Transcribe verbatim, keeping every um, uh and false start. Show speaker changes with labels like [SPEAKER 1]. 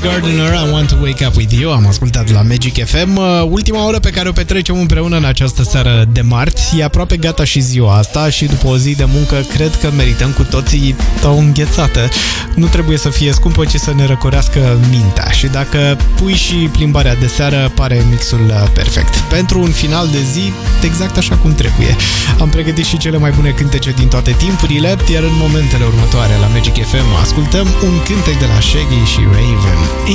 [SPEAKER 1] Gardner, I Want to Wake Up With You. Am ascultat la Magic F M. Ultima oră pe care o petrecem împreună în această seară de marți. E aproape gata și ziua asta și după o zi de muncă cred că merităm cu toții o înghețată. Nu trebuie să fie scumpă, ci să ne răcorească mintea. Și dacă pui și plimbarea de seară, pare mixul perfect. Pentru un final de zi, exact așa cum trebuie. Am pregătit și cele mai bune cântece din toate timpurile, iar în momentele următoare la Magic F M ascultăm un cântec de la Shaggy și Raven.